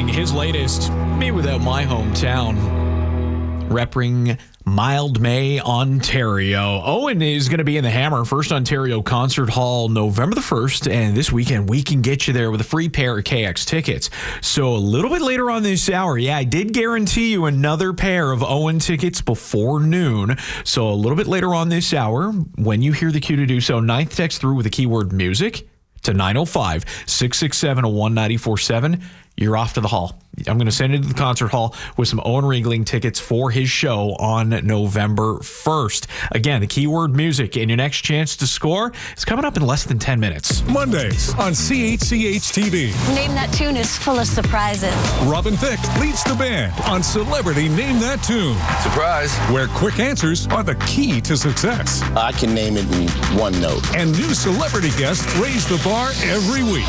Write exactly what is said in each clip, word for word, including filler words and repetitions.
releasing his latest, Me Without My Hometown, repping Mildmay, Ontario. Owen is going to be in the Hammer First Ontario Concert Hall November the first, and this weekend we can get you there with a free pair of K X tickets. So a little bit later on this hour, yeah, I did guarantee you another pair of Owen tickets before noon. So a little bit later on this hour, when you hear the cue to do so, ninth text through with the keyword music to nine oh five, six six seven, one nine four seven. You're off to the hall. I'm going to send you to the concert hall with some Owen Ringling tickets for his show on November first. Again, the keyword music and your next chance to score is coming up in less than ten minutes. Mondays on C H C H T V. Name That Tune is full of surprises. Robin Thicke leads the band on Celebrity Name That Tune. Surprise. Where quick answers are the key to success. I can name it in one note. And new celebrity guests raise the bar every week.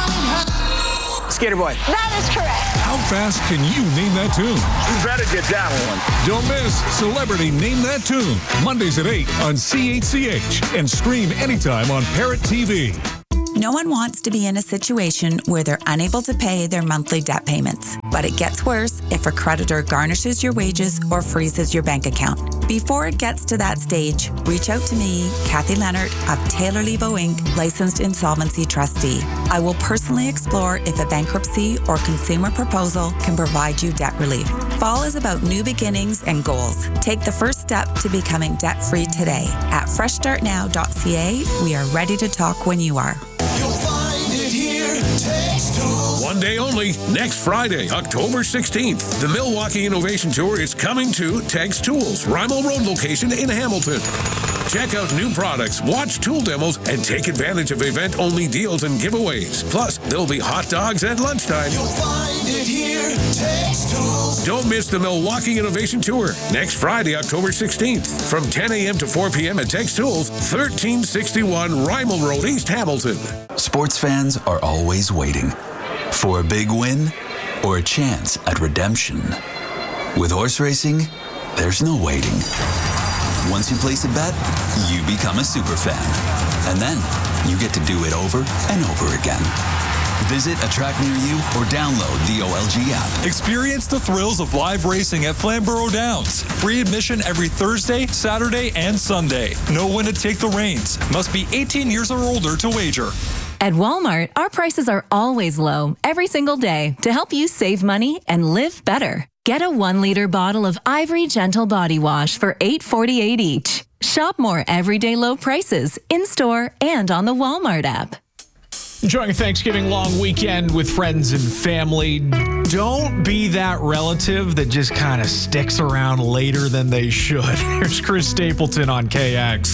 Skater Boy. That is correct. How fast can you name that tune? You better get that one. Don't miss Celebrity Name That Tune. Mondays at eight on C H C H and stream anytime on Parrot T V. No one wants to be in a situation where they're unable to pay their monthly debt payments. But it gets worse if a creditor garnishes your wages or freezes your bank account. Before it gets to that stage, reach out to me, Kathy Leonard of Taylor Levo Incorporated, licensed insolvency trustee. I will personally explore if a bankruptcy or consumer proposal can provide you debt relief. Fall is about new beginnings and goals. Take the first step to becoming debt-free today. At fresh start now dot c a, we are ready to talk when you are. You'll find it here. Text Tools. One day only, next Friday, October sixteenth. The Milwaukee Innovation Tour is coming to Text Tools, Rymel Road location in Hamilton. Check out new products, watch tool demos, and take advantage of event-only deals and giveaways. Plus, there'll be hot dogs at lunchtime. You'll find it here. Text Tools. Don't miss the Milwaukee Innovation Tour next Friday, October sixteenth, from ten a.m. to four p.m. at Text Tools, thirteen sixty-one Rymel Road, East Hamilton. Sports fans are always waiting for a big win or a chance at redemption. With horse racing, there's no waiting. Once you place a bet, you become a super fan. And then you get to do it over and over again. Visit a track near you or download the O L G app. Experience the thrills of live racing at Flamborough Downs. Free admission every Thursday, Saturday, and Sunday. Know when to take the reins. Must be eighteen years or older to wager. At Walmart, our prices are always low, every single day, to help you save money and live better. Get a one-liter bottle of Ivory Gentle Body Wash for eight forty-eight each. Shop more everyday low prices in-store and on the Walmart app. Enjoying a Thanksgiving long weekend with friends and family. Don't be that relative that just kind of sticks around later than they should. Here's Chris Stapleton on K X.